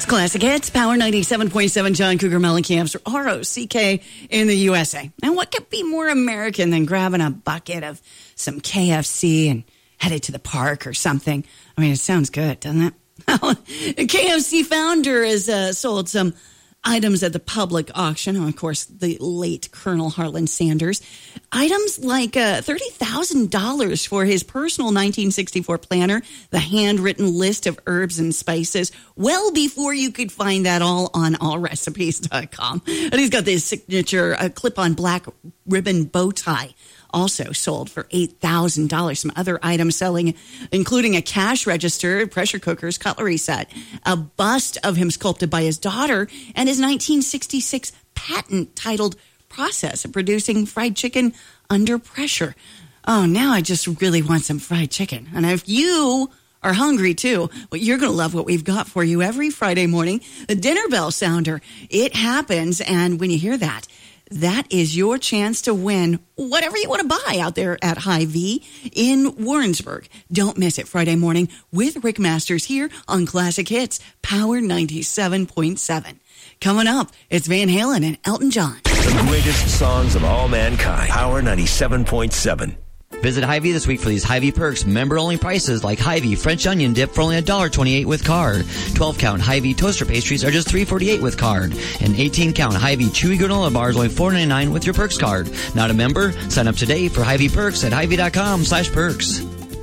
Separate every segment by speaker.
Speaker 1: Classic Hits, Power 97.7, John Cougar Mellencamp's ROCK in the USA. Now, what could be more American than grabbing a bucket of some KFC and headed to the park or something? I mean, it sounds good, doesn't it? The KFC founder has sold some items at the public auction. Of course, the late Colonel Harlan Sanders. Items like $30,000 for his personal 1964 planner, the handwritten list of herbs and spices, well before you could find that all on allrecipes.com. And he's got this signature clip-on black ribbon bow tie, also sold for $8,000. Some other items selling, including a cash register, pressure cookers, cutlery set, a bust of him sculpted by his daughter, and his 1966 patent titled Process of Producing Fried Chicken Under Pressure. Oh, now I just really want some fried chicken. And if you are hungry too, well, you're going to love what we've got for you every Friday morning. The dinner bell sounder. It happens, and when you hear that, that is your chance to win whatever you want to buy out there at Hy-Vee in Warrensburg. Don't miss it Friday morning with Rick Masters here on Classic Hits, Power 97.7. Coming up, it's Van Halen and Elton John.
Speaker 2: The greatest songs of all mankind, Power 97.7.
Speaker 3: Visit Hy-Vee this week for these Hy-Vee perks. Member-only prices like Hy-Vee French onion dip for only $1.28 with card. 12-count Hy-Vee toaster pastries are just $3.48 with card. And 18-count Hy-Vee chewy granola bars only $4.99 with your perks card. Not a member? Sign up today for Hy-Vee perks at Hy-Vee.com/perks.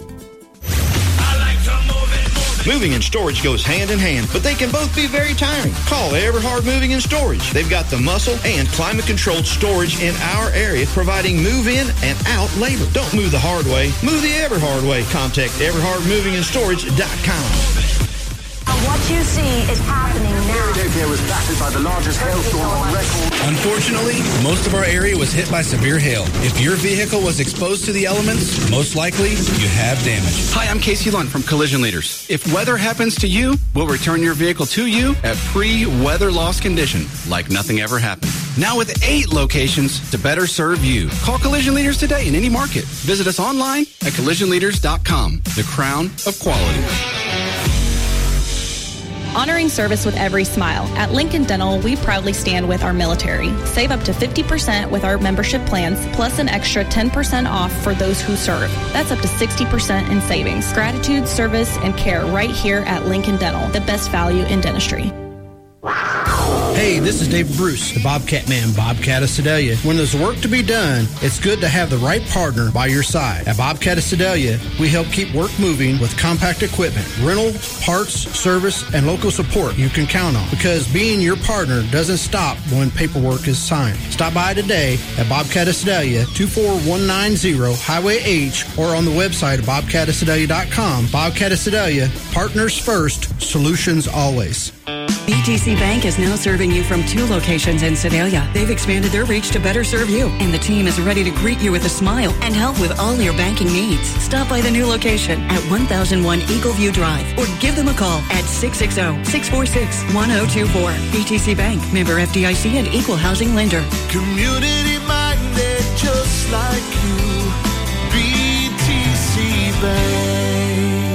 Speaker 4: Moving and storage goes hand in hand, but they can both be very tiring. Call Everhard Moving and Storage. They've got the muscle and climate-controlled storage in our area, providing move-in and out labor. Don't move the hard way. Move the Everhard way. Contact EverhardMovingandStorage.com.
Speaker 5: What you see is happening now.
Speaker 6: Philadelphia was battered by the largest hailstorm on record.
Speaker 7: Unfortunately, most of our area was hit by severe hail. If your vehicle was exposed to the elements, most likely you have damage.
Speaker 8: Hi, I'm Casey Lund from Collision Leaders. If weather happens to you, we'll return your vehicle to you at pre-weather loss condition, like nothing ever happened. Now with 8 locations to better serve you. Call Collision Leaders today in any market. Visit us online at collisionleaders.com. The crown of quality.
Speaker 9: Honoring service with every smile. At Lincoln Dental, we proudly stand with our military. Save up to 50% with our membership plans, plus an extra 10% off for those who serve. That's up to 60% in savings. Gratitude, service, and care right here at Lincoln Dental, the best value in dentistry.
Speaker 7: Hey, this is Dave Bruce, the Bobcat Man, Bobcat of Sedalia. When there's work to be done, it's good to have the right partner by your side. At Bobcat of Sedalia, we help keep work moving with compact equipment, rental, parts, service, and local support you can count on. Because being your partner doesn't stop when paperwork is signed. Stop by today at Bobcat of Sedalia, 24190 Highway H, or on the website at bobcatofsedalia.com. Bobcat of Sedalia, partners first, solutions always.
Speaker 1: BTC Bank is now serving you from 2 locations in Sedalia. They've expanded their reach to better serve you, and the team is ready to greet you with a smile and help with all your banking needs. Stop by the new location at 1001 Eagle View Drive or give them a call at 660-646-1024. BTC Bank, member FDIC and equal housing lender.
Speaker 10: Community minded just like you. BTC Bank.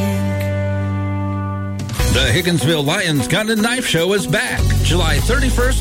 Speaker 11: The Higginsville Lions Gun and Knife Show is back July 31st